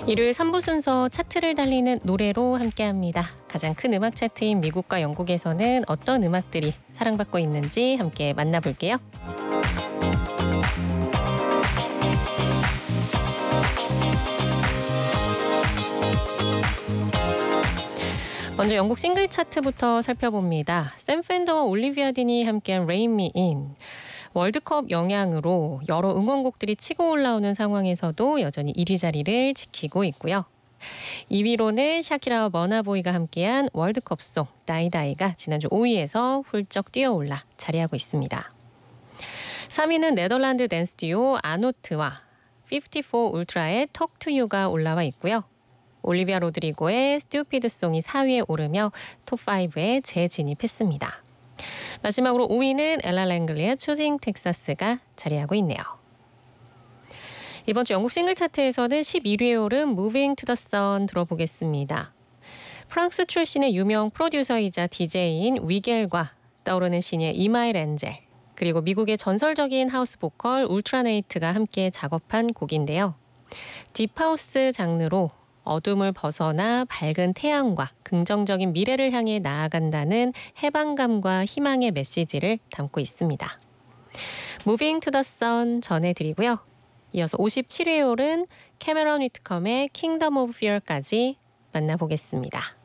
일요일 3부 순서 차트를 달리는 노래로 함께합니다. 가장 큰 음악 차트인 미국과 영국에서는 어떤 음악들이 사랑받고 있는지 함께 만나볼게요. 먼저 영국 싱글 차트부터 살펴봅니다. 샘 펜더와 올리비아 딘이 함께한 Rain Me In. 월드컵 영향으로 여러 응원곡들이 치고 올라오는 상황에서도 여전히 1위 자리를 지키고 있고요. 2위로는 샤키라와 머나보이가 함께한 월드컵송 다이다이가 지난주 5위에서 훌쩍 뛰어올라 자리하고 있습니다. 3위는 네덜란드 댄스 듀오 아노트와 54 울트라의 Talk to You가 올라와 있고요. 올리비아 로드리고의 스튜피드 송이 4위에 오르며 톱5에 재진입했습니다. 마지막으로 5위는 엘라 랭글리의 추징 텍사스가 자리하고 있네요. 이번 주 영국 싱글 차트에서는 11위에 오른 Moving to the Sun 들어보겠습니다. 프랑스 출신의 유명 프로듀서이자 DJ인 위겔과 떠오르는 시니의 이마일 엔젤, 그리고 미국의 전설적인 하우스 보컬 울트라네이트가 함께 작업한 곡인데요. 딥하우스 장르로 어둠을 벗어나 밝은 태양과 긍정적인 미래를 향해 나아간다는 해방감과 희망의 메시지를 담고 있습니다. Moving to the Sun 전해드리고요. 이어서 57위에 오른 캐머런 위트컴의 Kingdom of Fear까지 만나보겠습니다.